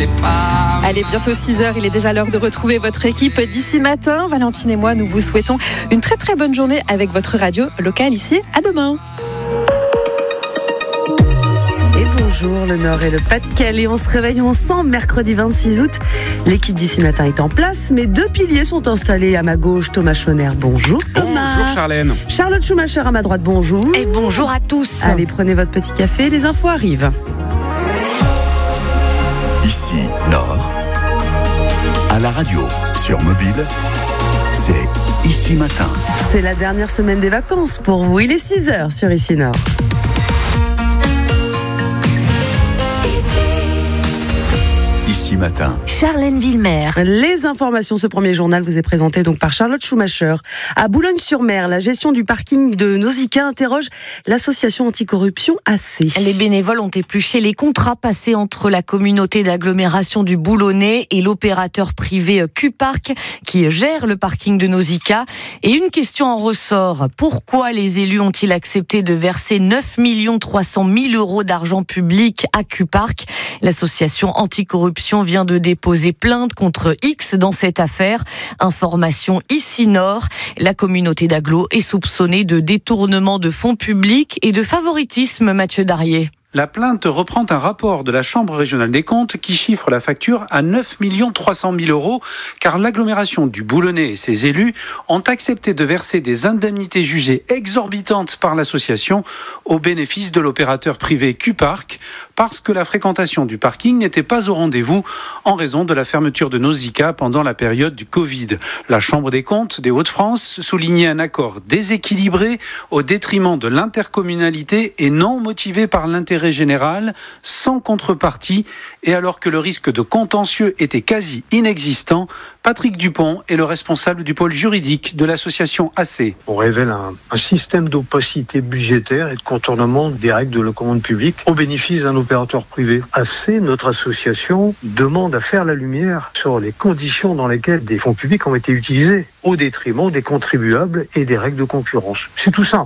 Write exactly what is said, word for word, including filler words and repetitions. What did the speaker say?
les pas. Allez, bientôt six heures, il est déjà l'heure de retrouver votre équipe d'ici matin. Valentine et moi, nous vous souhaitons une très très bonne journée avec votre radio locale ici. À demain. Et bonjour le Nord et le Pas-de-Calais, on se réveille ensemble mercredi vingt-six août. L'équipe d'ici matin est en place, mais deux piliers sont installés à ma gauche. Thomas Schoner, bonjour Thomas. Bonjour Charlène. Charlotte Schumacher à ma droite, bonjour. Et bonjour à tous. Allez, prenez votre petit café, les infos arrivent. Ici, Nord, à la radio, sur mobile, c'est Ici Matin. C'est la dernière semaine des vacances pour vous, il est six heures sur Ici Nord. Ici Matin. Charlène Villemer. Les informations, ce premier journal vous est présenté donc par Charlotte Schumacher. À Boulogne-sur-Mer, la gestion du parking de Nausicaa interroge l'association anticorruption A C. Les bénévoles ont épluché les contrats passés entre la communauté d'agglomération du Boulonnais et l'opérateur privé Q-Park qui gère le parking de Nausicaa. Et une question en ressort. Pourquoi les élus ont-ils accepté de verser neuf millions trois cent mille euros d'argent public à Q-Park? L'association anticorruption vient de déposer plainte contre X dans cette affaire. Information Ici Nord. La communauté d'agglo est soupçonnée de détournement de fonds publics et de favoritisme, Mathieu Darrier. La plainte reprend un rapport de la Chambre régionale des comptes qui chiffre la facture à neuf millions trois cent mille euros car l'agglomération du Boulonnais et ses élus ont accepté de verser des indemnités jugées exorbitantes par l'association au bénéfice de l'opérateur privé Q-Park parce que la fréquentation du parking n'était pas au rendez-vous en raison de la fermeture de Nausicaa pendant la période du Covid. La Chambre des comptes des Hauts-de-France soulignait un accord déséquilibré au détriment de l'intercommunalité et non motivé par l'intérêt général, sans contrepartie, et alors que le risque de contentieux était quasi inexistant, Patrick Dupont est le responsable du pôle juridique de l'association A C. On révèle un, un système d'opacité budgétaire et de contournement des règles de la commande publique au bénéfice d'un opérateur privé. A C, notre association, demande à faire la lumière sur les conditions dans lesquelles des fonds publics ont été utilisés au détriment des contribuables et des règles de concurrence. C'est tout simple.